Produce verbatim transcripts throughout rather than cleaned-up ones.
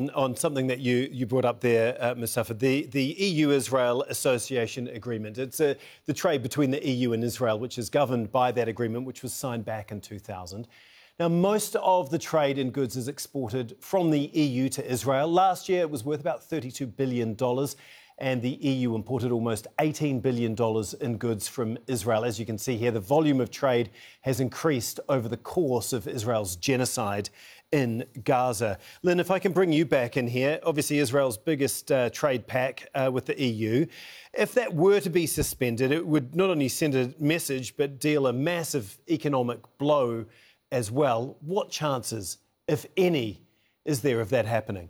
on, on something that you, you brought up there, uh, Mustafa, the, the E U-Israel Association Agreement. It's a, the trade between the E U and Israel, which is governed by that agreement, which was signed back in two thousand. Now, most of the trade in goods is exported from the E U to Israel. Last year, it was worth about thirty-two billion dollars. And the E U imported almost eighteen billion dollars in goods from Israel. As you can see here, the volume of trade has increased over the course of Israel's genocide in Gaza. Lynn, if I can bring you back in here, obviously Israel's biggest uh, trade pack uh, with the E U. If that were to be suspended, it would not only send a message, but deal a massive economic blow as well. What chances, if any, is there of that happening?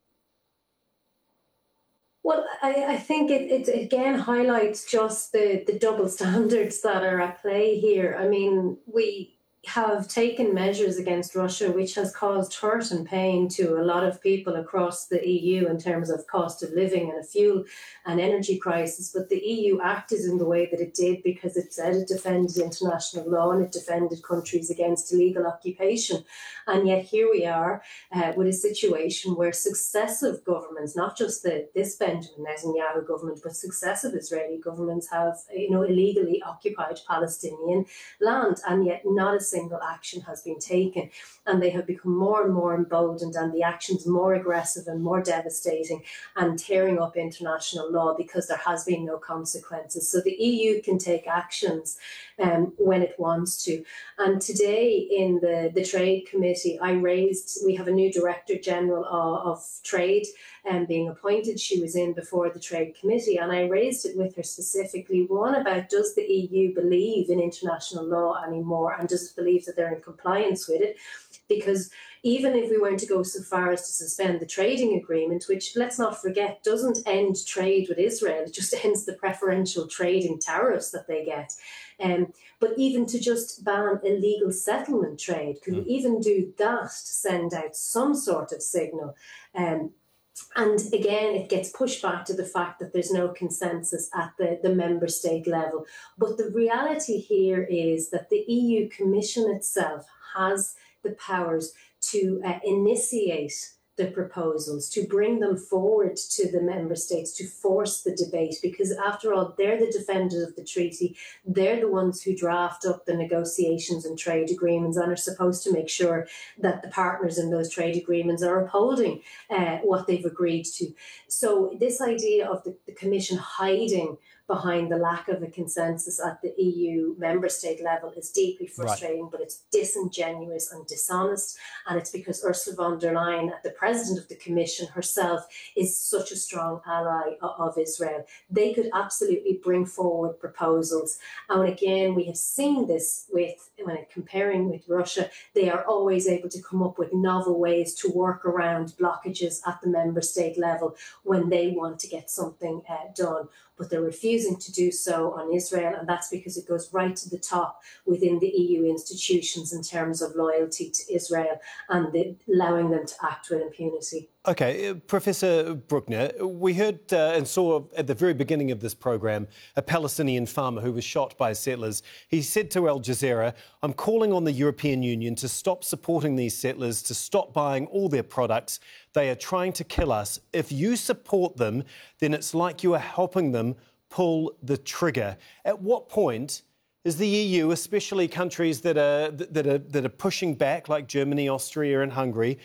Well, I, I think it, it again highlights just the, the double standards that are at play here. I mean, we have taken measures against Russia, which has caused hurt and pain to a lot of people across the E U in terms of cost of living and a fuel and energy crisis. But the E U acted in the way that it did because it said it defended international law and it defended countries against illegal occupation. And yet here we are uh, with a situation where successive governments, not just the, this Benjamin Netanyahu government, but successive Israeli governments have, you know, illegally occupied Palestinian land, and yet not a single action has been taken, and they have become more and more emboldened and the actions more aggressive and more devastating and tearing up international law because there has been no consequences. So the E U can take actions um, when it wants to. And today in the, the Trade Committee, I raised, we have a new Director General of, of Trade um, being appointed. She was in before the Trade Committee, and I raised it with her specifically, one about, does the E U believe in international law anymore, and does it believe that they're in compliance with it? Because even if we weren't to go so far as to suspend the trading agreement, which, let's not forget, doesn't end trade with Israel, it just ends the preferential trading tariffs that they get. Um, but even to just ban illegal settlement trade, could mm. we even do that to send out some sort of signal? Um, And again, it gets pushed back to the fact that there's no consensus at the, the member state level. But the reality here is that the E U Commission itself has the powers to uh, initiate the proposals, to bring them forward to the member states, to force the debate, because after all, they're the defenders of the treaty. They're the ones who draft up the negotiations and trade agreements and are supposed to make sure that the partners in those trade agreements are upholding uh, what they've agreed to. So this idea of the, the Commission hiding behind the lack of a consensus at the E U member state level is deeply frustrating, right. But it's disingenuous and dishonest. And it's because Ursula von der Leyen, the president of the Commission herself, is such a strong ally of Israel. They could absolutely bring forward proposals. And again, we have seen this with, when comparing with Russia, they are always able to come up with novel ways to work around blockages at the member state level when they want to get something uh, done. But they're refusing to do so on Israel, and that's because it goes right to the top within the E U institutions in terms of loyalty to Israel and the, allowing them to act with impunity. OK, uh, Professor Bruckner, we heard uh, and saw at the very beginning of this programme a Palestinian farmer who was shot by settlers. He said to Al Jazeera, "I'm calling on the European Union to stop supporting these settlers, to stop buying all their products. They are trying to kill us. If you support them, then it's like you are helping them pull the trigger." At what point is the E U, especially countries that are that are that are pushing back, like Germany, Austria, and Hungary,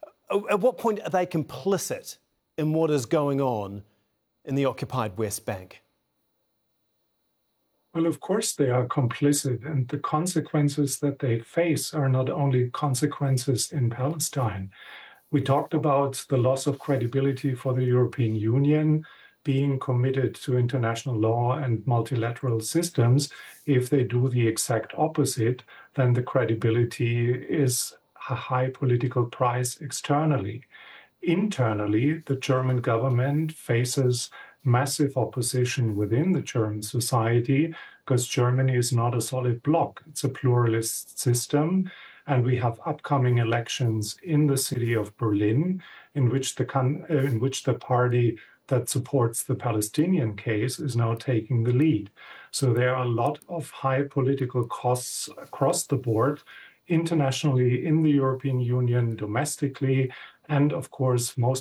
at what point are they complicit in what is going on in the occupied West Bank? Well, of course they are complicit, and the consequences that they face are not only consequences in Palestine. We talked about the loss of credibility for the European Union being committed to international law and multilateral systems. If they do the exact opposite, then the credibility is a high political price externally. Internally, the German government faces massive opposition within the German society because Germany is not a solid bloc. It's a pluralist system. And we have upcoming elections in the city of Berlin, in which the con- in which the party that supports the Palestinian case is now taking the lead. So there are a lot of high political costs across the board, internationally, in the European Union, domestically, and of course, most